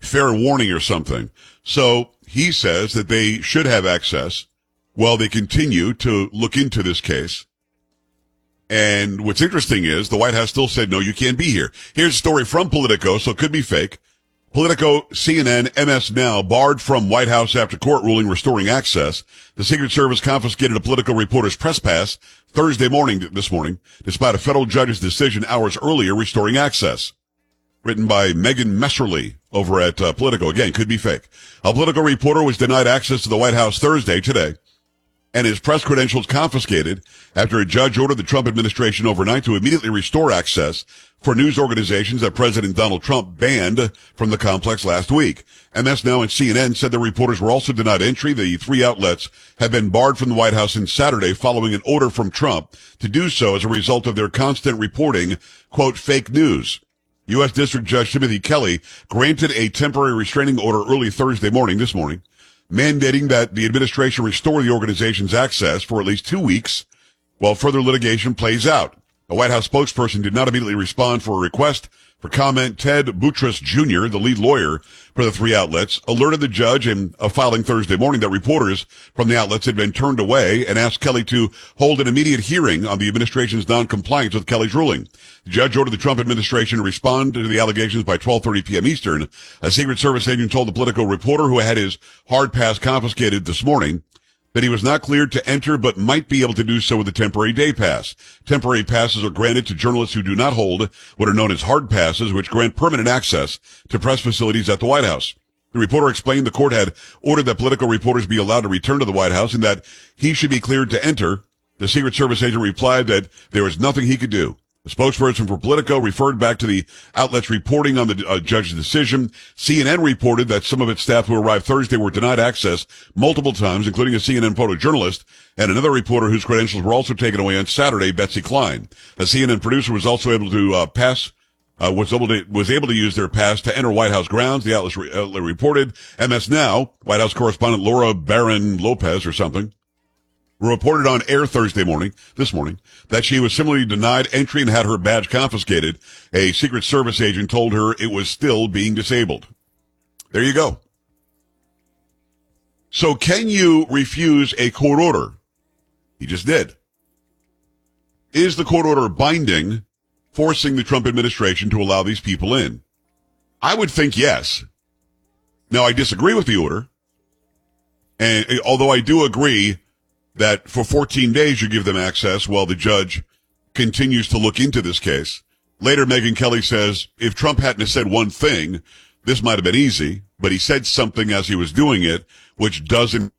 fair warning or something. So he says that they should have access while they continue to look into this case. And what's interesting is the White House still said, no, you can't be here. Here's a story from Politico, so it could be fake. Politico, CNN, MS Now barred from White House after court ruling restoring access. The Secret Service confiscated a Politico reporter's press pass this morning, despite a federal judge's decision hours earlier restoring access. Written by Megan Messerly over at Politico. Again, could be fake. A Politico reporter was denied access to the White House today, and his press credentials confiscated after a judge ordered the Trump administration overnight to immediately restore access for news organizations that President Donald Trump banned from the complex last week. MS Now and CNN said the reporters were also denied entry. The three outlets have been barred from the White House since Saturday following an order from Trump to do so as a result of their constant reporting, quote, fake news. U.S. District Judge Timothy Kelly granted a temporary restraining order early this morning, mandating that the administration restore the organization's access for at least 2 weeks while further litigation plays out. A White House spokesperson did not immediately respond for a request for comment. Ted Boutrous Jr., the lead lawyer for the three outlets, alerted the judge in a filing Thursday morning that reporters from the outlets had been turned away and asked Kelly to hold an immediate hearing on the administration's noncompliance with Kelly's ruling. The judge ordered the Trump administration to respond to the allegations by 12:30 p.m. Eastern. A Secret Service agent told the Politico reporter who had his hard pass confiscated this morning that he was not cleared to enter but might be able to do so with a temporary day pass. Temporary passes are granted to journalists who do not hold what are known as hard passes, which grant permanent access to press facilities at the White House. The reporter explained the court had ordered that Politico reporters be allowed to return to the White House and that he should be cleared to enter. The Secret Service agent replied that there was nothing he could do. The spokesperson for Politico referred back to the outlet's reporting on the judge's decision. CNN reported that some of its staff who arrived Thursday were denied access multiple times, including a CNN photojournalist and another reporter whose credentials were also taken away on Saturday, Betsy Klein. A CNN producer was also able to was able to use their pass to enter White House grounds. The outlet reported. MS Now, White House correspondent Laura Barron Lopez or something, reported on air this morning, that she was similarly denied entry and had her badge confiscated. A Secret Service agent told her it was still being disabled. There you go. So can you refuse a court order? He just did. Is the court order binding, forcing the Trump administration to allow these people in? I would think yes. Now, I disagree with the order. And although I do agree that for 14 days you give them access while the judge continues to look into this case. Later, Megyn Kelly says, if Trump hadn't have said one thing, this might have been easy, but he said something as he was doing it, which doesn't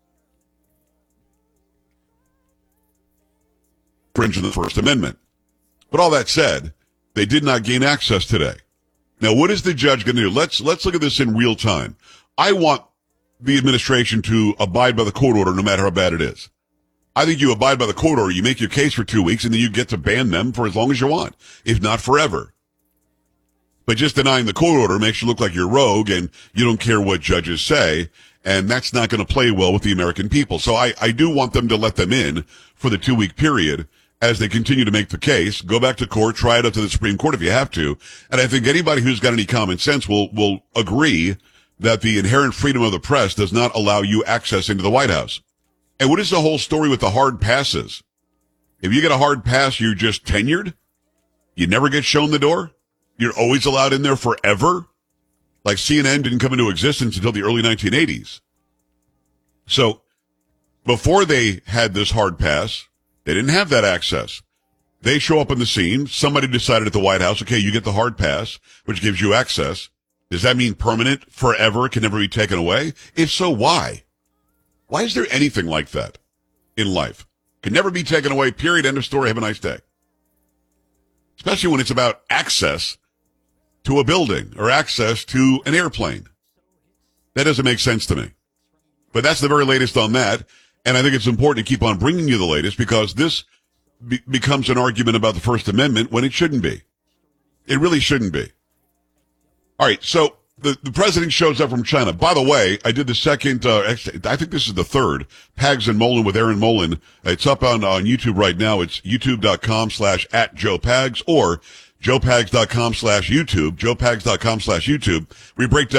infringe on the First Amendment. But all that said, they did not gain access today. Now, what is the judge going to do? Let's look at this in real time. I want the administration to abide by the court order no matter how bad it is. I think you abide by the court order, you make your case for 2 weeks, and then you get to ban them for as long as you want, if not forever. But just denying the court order makes you look like you're rogue and you don't care what judges say, and that's not going to play well with the American people. So I do want them to let them in for the 2-week period as they continue to make the case. Go back to court, try it up to the Supreme Court if you have to. And I think anybody who's got any common sense will agree that the inherent freedom of the press does not allow you access into the White House. And what is the whole story with the hard passes? If you get a hard pass, you're just tenured? You never get shown the door? You're always allowed in there forever? Like CNN didn't come into existence until the early 1980s. So, before they had this hard pass, they didn't have that access. They show up on the scene. Somebody decided at the White House, okay, you get the hard pass, which gives you access. Does that mean permanent, forever, can never be taken away? If so, why? Why is there anything like that in life? Can never be taken away, period, end of story, have a nice day. Especially when it's about access to a building or access to an airplane. That doesn't make sense to me. But that's the very latest on that, and I think it's important to keep on bringing you the latest because this becomes an argument about the First Amendment when it shouldn't be. It really shouldn't be. All right, so the president shows up from China. By the way, I did the second, I think this is the third, Pags and Mullen with Aaron Mullen. It's up on YouTube right now. It's youtube.com/@JoePags or joepags.com/YouTube, joepags.com/YouTube. We break down